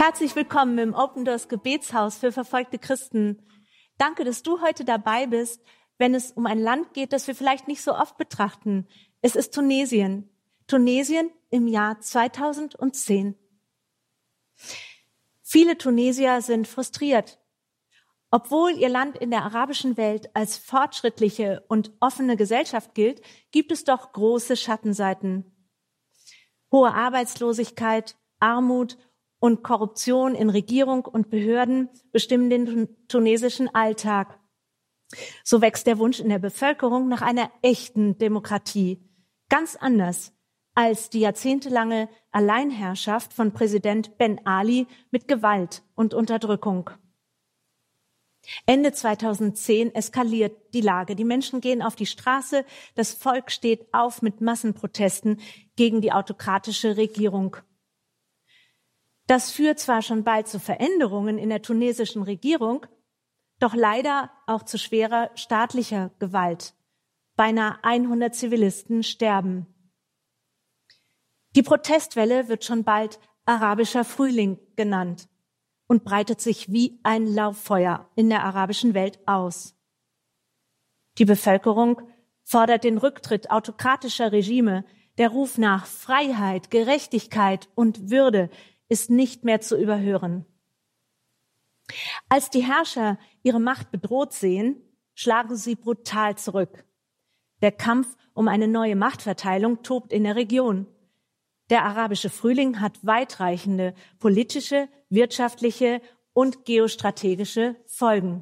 Herzlich willkommen im Open Doors Gebetshaus für verfolgte Christen. Danke, dass du heute dabei bist, wenn es um ein Land geht, das wir vielleicht nicht so oft betrachten. Es ist Tunesien. Tunesien im Jahr 2010. Viele Tunesier sind frustriert. Obwohl ihr Land in der arabischen Welt als fortschrittliche und offene Gesellschaft gilt, gibt es doch große Schattenseiten. Hohe Arbeitslosigkeit, Armut und Korruption in Regierung und Behörden bestimmen den tunesischen Alltag. So wächst der Wunsch in der Bevölkerung nach einer echten Demokratie, ganz anders als die jahrzehntelange Alleinherrschaft von Präsident Ben Ali mit Gewalt und Unterdrückung. Ende 2010 eskaliert die Lage. Die Menschen gehen auf die Straße, das Volk steht auf mit Massenprotesten gegen die autokratische Regierung. Das führt zwar schon bald zu Veränderungen in der tunesischen Regierung, doch leider auch zu schwerer staatlicher Gewalt. Beinahe 100 Zivilisten sterben. Die Protestwelle wird schon bald arabischer Frühling genannt und breitet sich wie ein Lauffeuer in der arabischen Welt aus. Die Bevölkerung fordert den Rücktritt autokratischer Regime. Der Ruf nach Freiheit, Gerechtigkeit und Würde ist nicht mehr zu überhören. Als die Herrscher ihre Macht bedroht sehen, schlagen sie brutal zurück. Der Kampf um eine neue Machtverteilung tobt in der Region. Der arabische Frühling hat weitreichende politische, wirtschaftliche und geostrategische Folgen.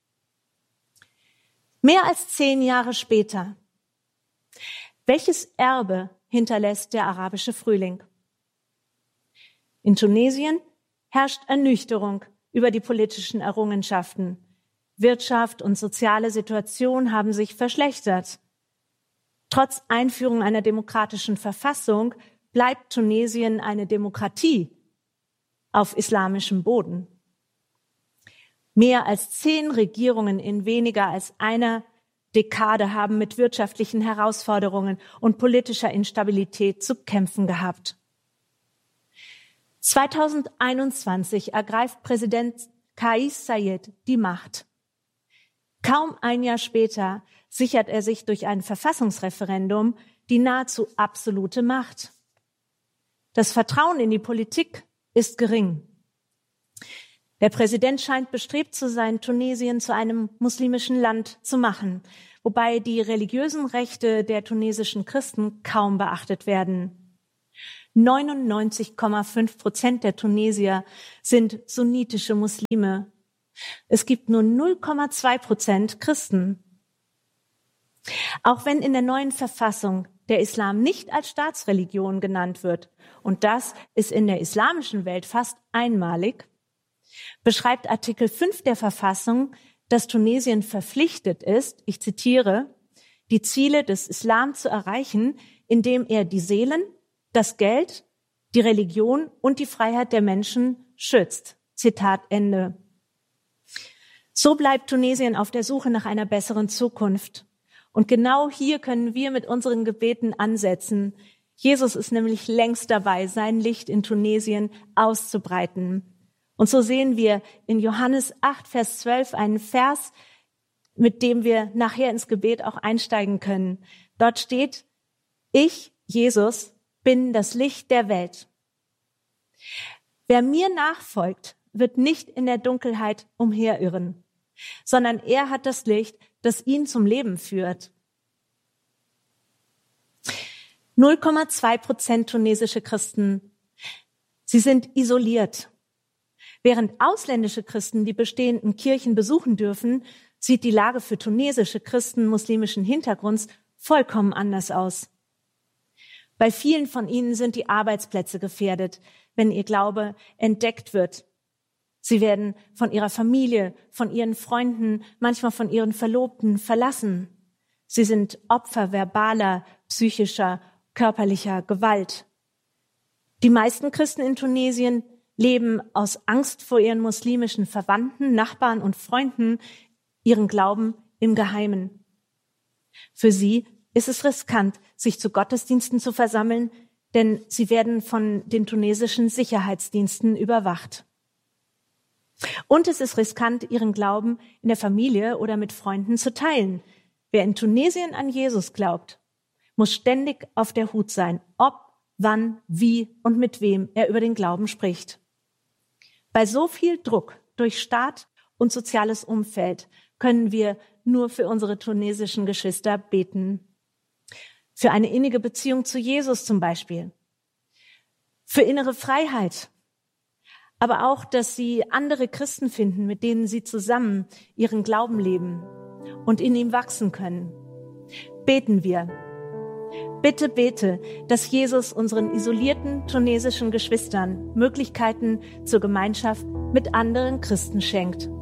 Mehr als 10 Jahre später. Welches Erbe hinterlässt der arabische Frühling? In Tunesien herrscht Ernüchterung über die politischen Errungenschaften. Wirtschaft und soziale Situation haben sich verschlechtert. Trotz Einführung einer demokratischen Verfassung bleibt Tunesien eine Demokratie auf islamischem Boden. Mehr als 10 Regierungen in weniger als einer Dekade haben mit wirtschaftlichen Herausforderungen und politischer Instabilität zu kämpfen gehabt. 2021 ergreift Präsident Kais Saied die Macht. Kaum ein Jahr später sichert er sich durch ein Verfassungsreferendum die nahezu absolute Macht. Das Vertrauen in die Politik ist gering. Der Präsident scheint bestrebt zu sein, Tunesien zu einem muslimischen Land zu machen, wobei die religiösen Rechte der tunesischen Christen kaum beachtet werden. 99,5% der Tunesier sind sunnitische Muslime. Es gibt nur 0,2% Christen. Auch wenn in der neuen Verfassung der Islam nicht als Staatsreligion genannt wird, und das ist in der islamischen Welt fast einmalig, beschreibt Artikel 5 der Verfassung, dass Tunesien verpflichtet ist, ich zitiere, die Ziele des Islam zu erreichen, indem er die Seelen, das Geld, die Religion und die Freiheit der Menschen schützt. Zitat Ende. So bleibt Tunesien auf der Suche nach einer besseren Zukunft. Und genau hier können wir mit unseren Gebeten ansetzen. Jesus ist nämlich längst dabei, sein Licht in Tunesien auszubreiten. Und so sehen wir in Johannes 8, Vers 12 einen Vers, mit dem wir nachher ins Gebet auch einsteigen können. Dort steht, ich, Jesus, bin das Licht der Welt. Wer mir nachfolgt, wird nicht in der Dunkelheit umherirren, sondern er hat das Licht, das ihn zum Leben führt. 0,2% tunesische Christen. Sie sind isoliert. Während ausländische Christen die bestehenden Kirchen besuchen dürfen, sieht die Lage für tunesische Christen muslimischen Hintergrunds vollkommen anders aus. Bei vielen von ihnen sind die Arbeitsplätze gefährdet, wenn ihr Glaube entdeckt wird. Sie werden von ihrer Familie, von ihren Freunden, manchmal von ihren Verlobten verlassen. Sie sind Opfer verbaler, psychischer, körperlicher Gewalt. Die meisten Christen in Tunesien leben aus Angst vor ihren muslimischen Verwandten, Nachbarn und Freunden ihren Glauben im Geheimen. Für sie ist es riskant, sich zu Gottesdiensten zu versammeln, denn sie werden von den tunesischen Sicherheitsdiensten überwacht. Und es ist riskant, ihren Glauben in der Familie oder mit Freunden zu teilen. Wer in Tunesien an Jesus glaubt, muss ständig auf der Hut sein, ob, wann, wie und mit wem er über den Glauben spricht. Bei so viel Druck durch Staat und soziales Umfeld können wir nur für unsere tunesischen Geschwister beten. Für eine innige Beziehung zu Jesus zum Beispiel. Für innere Freiheit. Aber auch, dass sie andere Christen finden, mit denen sie zusammen ihren Glauben leben und in ihm wachsen können. Beten wir. Bitte bete, dass Jesus unseren isolierten tunesischen Geschwistern Möglichkeiten zur Gemeinschaft mit anderen Christen schenkt.